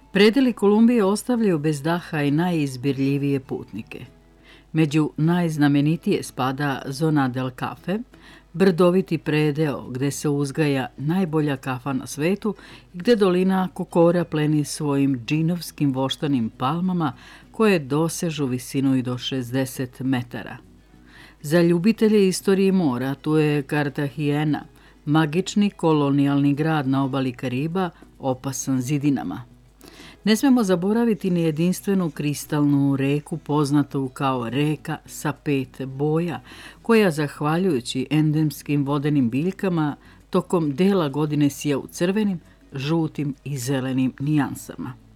Predeli Kolumbije ostavljaju bez daha i najizbirljivije putnike. Među najznamenitije spada Zona del Cafe, brdoviti predeo gde se uzgaja najbolja kafa na svetu i gde dolina Kokora pleni svojim džinovskim voštanim palmama koje dosežu visinu i do 60 metara. Za ljubitelje istorije mora tu je Cartagena, magični kolonijalni grad na obali Kariba, opasan zidinama. Ne smemo zaboraviti ni jedinstvenu kristalnu reku poznatu kao reka sa 5 boja, koja zahvaljujući endemskim vodenim biljkama tokom dela godine sija u crvenim, žutim i zelenim nijansama.